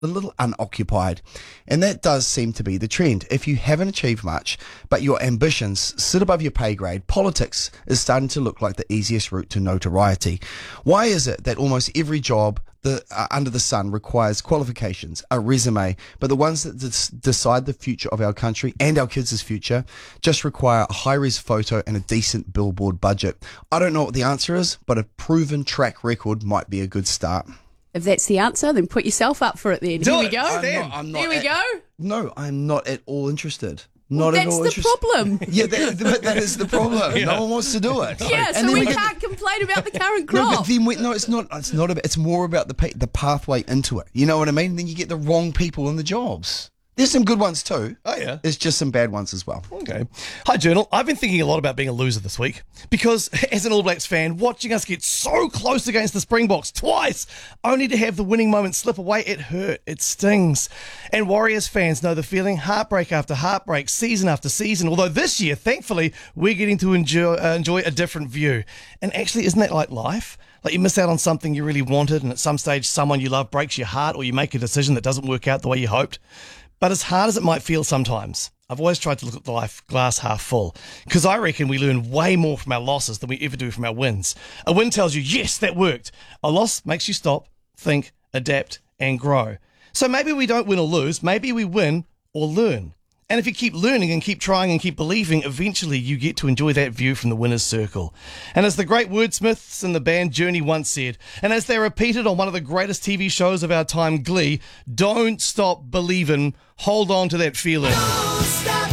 a little unoccupied. And that does seem to be the trend. If you haven't achieved much, but your ambitions sit above your pay grade, politics is starting to look like the easiest route to notoriety. Why is it that almost every job under the sun requires qualifications, a resume, but the ones that decide the future of our country and our kids' future just require a high-res photo and a decent billboard budget? I don't know what the answer is, but a proven track record might be a good start. If that's the answer, then put yourself up for it then. Here we go. I'm not Here we go. No, I'm not at all interested. Not at all That's the problem. Yeah, that is the problem. Yeah. No one wants to do it. Yeah, so we can't complain about the current crop. No, but then it's not. It's not about. It's more about the pathway into it. You know what I mean? And then you get the wrong people in the jobs. There's some good ones too. Oh, yeah. There's just some bad ones as well. Okay. Hi, Journal. I've been thinking a lot about being a loser this week because as an All Blacks fan, watching us get so close against the Springboks twice, only to have the winning moment slip away, it hurt. It stings. And Warriors fans know the feeling, heartbreak after heartbreak, season after season. Although this year, thankfully, we're getting to enjoy a different view. And actually, isn't that like life? Like you miss out on something you really wanted, and at some stage, someone you love breaks your heart, or you make a decision that doesn't work out the way you hoped. But as hard as it might feel sometimes, I've always tried to look at the life glass half full, because I reckon we learn way more from our losses than we ever do from our wins. A win tells you, yes, that worked. A loss makes you stop, think, adapt, and grow. So maybe we don't win or lose, maybe we win or learn. And if you keep learning and keep trying and keep believing, eventually you get to enjoy that view from the winner's circle. And as the great wordsmiths in the band Journey once said, and as they repeated on one of the greatest TV shows of our time, Glee, don't stop believing, hold on to that feeling. Don't stop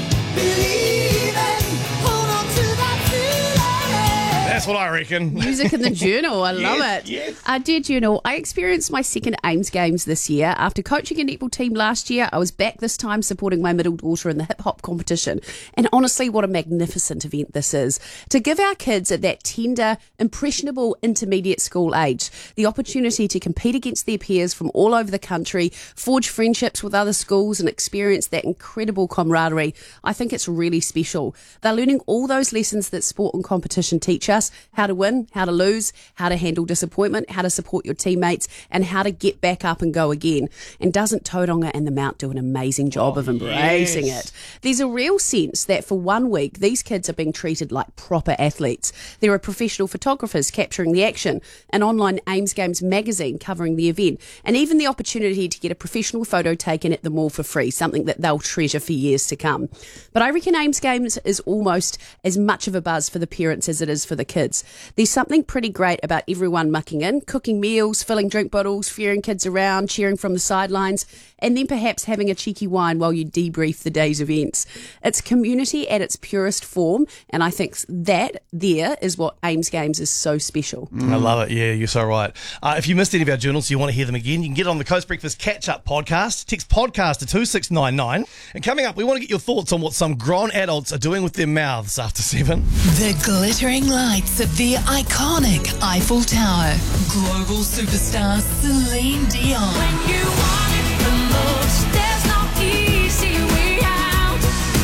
believing, hold on to that feeling. That's what I reckon. Music in the Journal. I love it. Yes. Dear Journal, I experienced my second AIMS Games this year. After coaching a netball team last year, I was back this time supporting my middle daughter in the hip-hop competition. And honestly, what a magnificent event this is. To give our kids at that tender, impressionable, intermediate school age the opportunity to compete against their peers from all over the country, forge friendships with other schools and experience that incredible camaraderie, I think it's really special. They're learning all those lessons that sport and competition teach us: how to win, how to lose, how to handle disappointment, how to support your teammates, and how to get back up and go again. And doesn't Tauranga and the Mount do an amazing job of embracing it? There's a real sense that for 1 week, these kids are being treated like proper athletes. There are professional photographers capturing the action, an online AIMS Games magazine covering the event, and even the opportunity to get a professional photo taken at the mall for free, something that they'll treasure for years to come. But I reckon AIMS Games is almost as much of a buzz for the parents as it is for the kids. There's something pretty great about everyone mucking in, cooking meals, filling drink bottles, ferrying kids around, cheering from the sidelines, and then perhaps having a cheeky wine while you debrief the day's events. It's community at its purest form, and I think that there is what AIMS Games is so special. I love it. Yeah, you're so right. If you missed any of our journals, you want to hear them again, you can get on the Coast Breakfast Catch-Up podcast. Text podcast to 2699. And coming up, we want to get your thoughts on what some grown adults are doing with their mouths after 7. The glittering lights of the iconic Eiffel Tower. Global superstar Celine Dion. When you want it the most, there's no easy way out.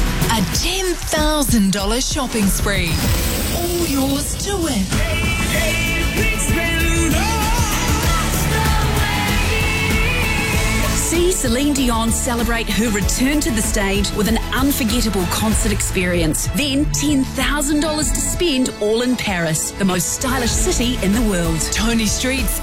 A $10,000 shopping spree. All yours to win. See Celine Dion celebrate her return to the stage with an unforgettable concert experience. Then $10,000 to spend all in Paris, the most stylish city in the world. Tony Street's